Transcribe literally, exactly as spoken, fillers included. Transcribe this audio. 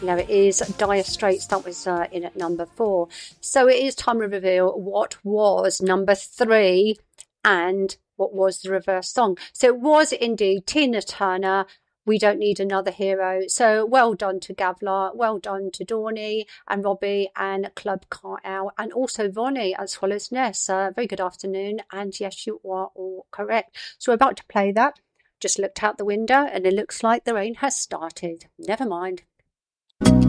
No, it is Dire Straits. That was uh, in at number four. So it is time to reveal what was number three and what was the reverse song. So it was indeed Tina Turner, We Don't Need Another Hero. So well done to Gavlar, well done to Dawny and Robbie and Club Carl and also Vonnie at Swallow's Nest. Uh, very good afternoon. And yes, you are all correct. So we're about to play that. Just looked out the window and it looks like the rain has started. Never mind.